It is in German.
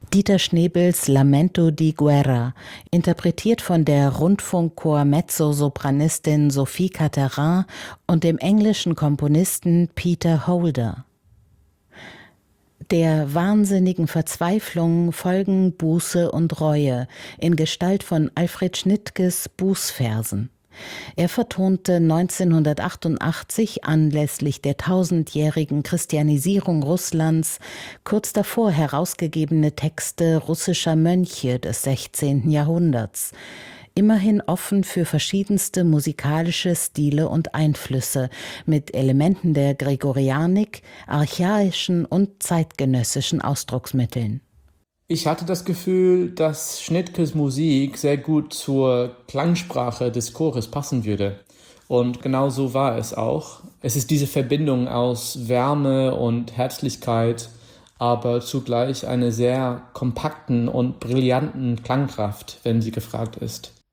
Dieter Schnebels Lamento di Guerra, interpretiert von der Rundfunkchor-Mezzosopranistin Sophie Catterin und dem englischen Komponisten Peter Holder. Der wahnsinnigen Verzweiflung folgen Buße und Reue in Gestalt von Alfred Schnittges Bußversen. Er vertonte 1988 anlässlich der 1000-jährigen Christianisierung Russlands kurz davor herausgegebene Texte russischer Mönche des 16. Jahrhunderts, immerhin offen für verschiedenste musikalische Stile und Einflüsse, mit Elementen der Gregorianik, archaischen und zeitgenössischen Ausdrucksmitteln. Ich hatte das Gefühl, dass Schnittkes Musik sehr gut zur Klangsprache des Chores passen würde. Und genau so war es auch. Es ist diese Verbindung aus Wärme und Herzlichkeit, aber zugleich eine sehr kompakten und brillanten Klangkraft, wenn sie gefragt ist.